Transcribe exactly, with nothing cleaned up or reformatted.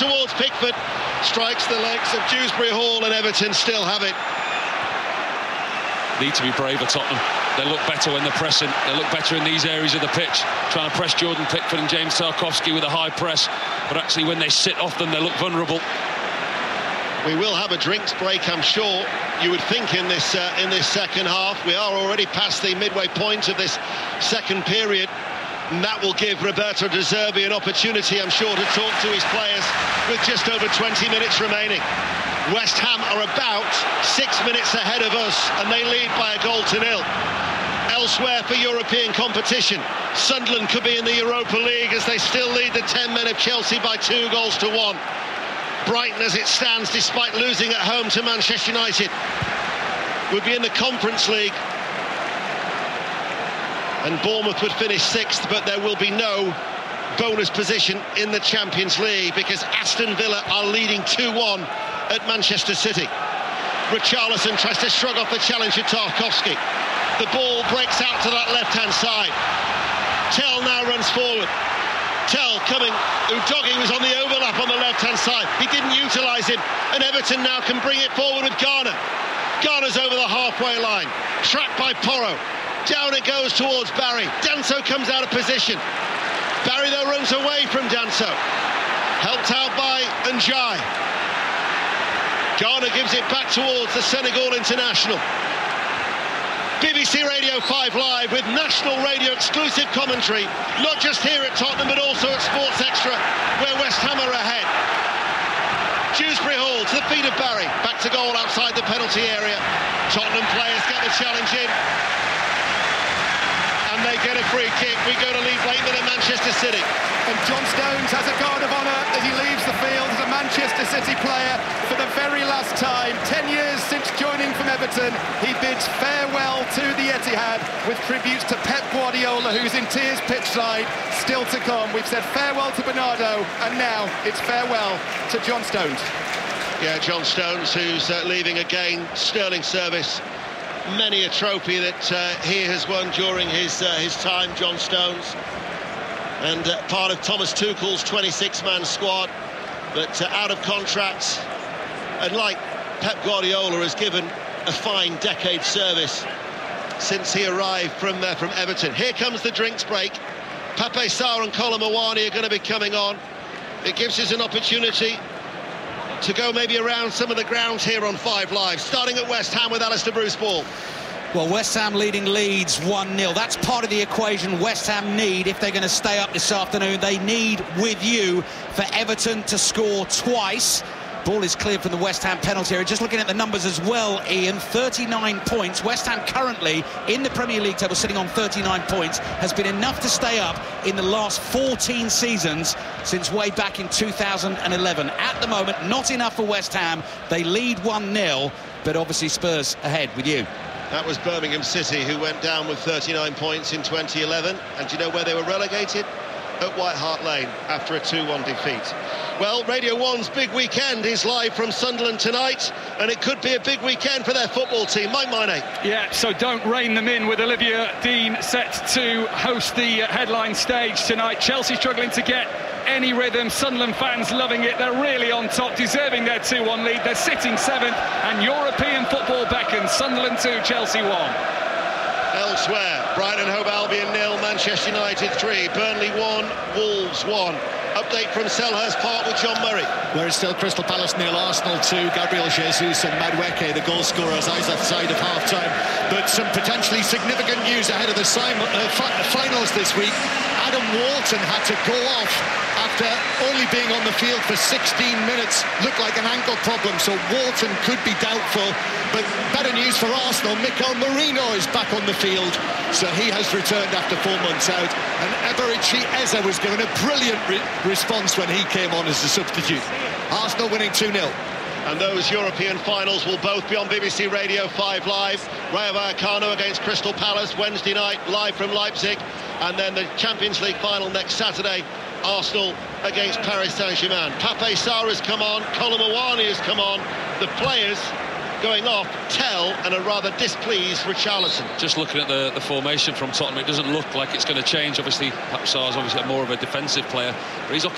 towards Pickford, strikes the legs of Dewsbury Hall, and Everton still have it. Need to be braver, Tottenham. They look better when they're pressing. They look better in these areas of the pitch, trying to press Jordan Pickford and James Tarkowski with a high press, but actually when they sit off them, they look vulnerable. We will have a drinks break, I'm sure. You would think in this uh, in this second half. We are already past the midway point of this second period, and that will give Roberto De Zerbi an opportunity, I'm sure, to talk to his players with just over twenty minutes remaining. West Ham are about six minutes ahead of us, and they lead by a goal to nil. Elsewhere for European competition, Sunderland could be in the Europa League as they still lead the ten men of Chelsea by two goals to one. Brighton, as it stands, despite losing at home to Manchester United, would be in the Conference League, and Bournemouth would finish sixth, but there will be no bonus position in the Champions League because Aston Villa are leading two one at Manchester City. Richarlison tries to shrug off the challenge of Tarkowski. The ball breaks out to that left-hand side. Tell now runs forward. Tell coming, Udogie was on the overlap on the left-hand side. He didn't utilise him, and Everton now can bring it forward with Garner. Garner's over the halfway line, trapped by Porro. Down it goes towards Barry. Danso comes out of position. Barry, though, runs away from Danso. Helped out by Njai. Garner gives it back towards the Senegal international. B B C Radio five Live with national radio exclusive commentary, not just here at Tottenham but also at Sports Extra, where West Ham are ahead. Dewsbury Hall to the feet of Barry, back to goal outside the penalty area. Tottenham players get the challenge in, and they get a free kick. We go to Lee Blakeman at Manchester City. And John Stones has a guard of honour as he leaves the field as a Manchester City player for the very last time. Ten years since joining from Everton, he bids farewell to the Etihad with tributes to Pep Guardiola, who's in tears pitchside, still to come. We've said farewell to Bernardo, and now it's farewell to John Stones. Yeah, John Stones, who's uh, leaving again. Sterling service. Many a trophy that uh, he has won during his uh, his time, John Stones. And uh, part of Thomas Tuchel's twenty-six man squad, but uh, out of contract, and like Pep Guardiola has given a fine decade service since he arrived from uh, from Everton. Here comes the drinks break. Pape Sarr and Kolo Muani are going to be coming on. It gives us an opportunity to go maybe around some of the grounds here on Five Live, starting at West Ham with Alistair Bruce Ball. Well, West Ham leading Leeds one nil. That's part of the equation West Ham need if they're going to stay up this afternoon. They need, with you, for Everton to score twice. Ball is cleared from the West Ham penalty area. Just looking at the numbers as well, Ian, thirty-nine points. West Ham currently in the Premier League table sitting on thirty-nine points, has been enough to stay up in the last fourteen seasons since way back in two thousand eleven. At the moment, not enough for West Ham. They lead one nil, but obviously Spurs ahead with you. That was Birmingham City, who went down with thirty-nine points in twenty eleven. And do you know where they were relegated? At White Hart Lane after a two one defeat. Well, Radio one's big weekend is live from Sunderland tonight, and it could be a big weekend for their football team. Mike Maine. Yeah, so don't rein them in with Olivia Dean set to host the headline stage tonight. Chelsea struggling to get any rhythm. Sunderland fans loving it. They're really on top, deserving their two one lead. They're sitting seventh, and European football beckons. Sunderland two, Chelsea one. Elsewhere, Brighton Hove Albion nil, Manchester United three, Burnley one, Wolves one. Update from Selhurst Park with John Murray. Where it's still Crystal Palace nil, Arsenal two, Gabriel Jesus and Madueke, the goal scorers, eyes offside of half-time. But some potentially significant news ahead of the uh, fi finals this week. Adam Walton had to go off after only being on the field for sixteen minutes. Looked like an ankle problem, so Walton could be doubtful. But better news for Arsenal, Mikel Merino is back on the field, so he has returned after four months out. And Eberechi Eze was given a brilliant re response when he came on as a substitute. Arsenal winning two nil. And those European finals will both be on B B C Radio five Live. Rayo Vallecano against Crystal Palace Wednesday night, live from Leipzig. And then the Champions League final next Saturday, Arsenal against Paris Saint-Germain. Pape Sarr has come on, Kolo Muani has come on. The players going off, Tell and a rather displeased Richarlison. Just looking at the, the formation from Tottenham, it doesn't look like it's going to change. Obviously, Pape Sarr's obviously more of a defensive player, but he's